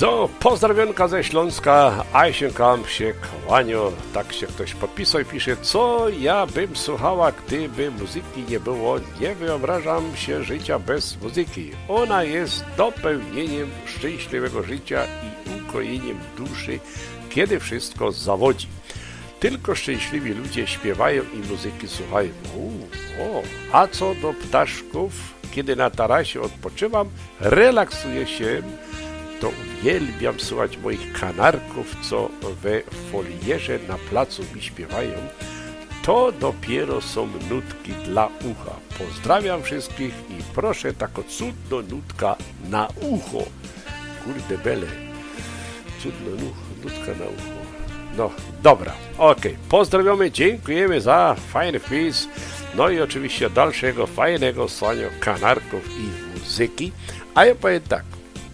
So, pozdrawionka ze Śląska, a się kam się kłanio, tak się ktoś podpisał i pisze, co ja bym słuchała, gdyby muzyki nie było, nie wyobrażam się życia bez muzyki. Ona jest dopełnieniem szczęśliwego życia i ukojeniem duszy, kiedy wszystko zawodzi. Tylko szczęśliwi ludzie śpiewają i muzyki słuchają. A co do ptaszków, kiedy na tarasie odpoczywam, relaksuję się, to uwielbiam słuchać moich kanarków, co we folierze na placu mi śpiewają. To dopiero są nutki dla ucha. Pozdrawiam wszystkich i proszę taką cudną nutka na ucho. Kurde bele, cudna nutka na ucho. No, dobra, okej. Pozdrawiamy, dziękujemy za fajny quiz. No i oczywiście dalszego fajnego słuchania kanarków i muzyki. A ja powiem tak.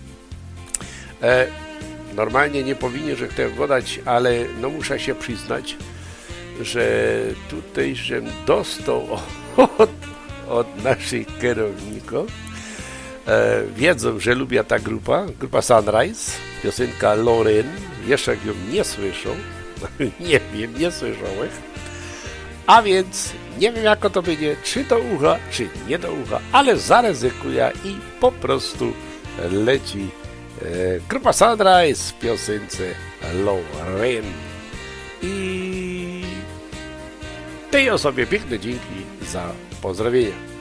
Normalnie nie powinien, że chcę gadać, ale no muszę się przyznać, że tutaj żem dostał od naszych kierowników. Wiedzą, że lubię ta grupa Sunrise, piosenka Loren, jeszcze jak ją nie słyszą, nie wiem, nie słyszałem, a więc nie wiem jak to będzie, czy do ucha, czy nie do ucha, ale zaryzykuję i po prostu leci grupa Sunrise w piosence Loren. I tej osobie piękne dzięki za pozdrowienia.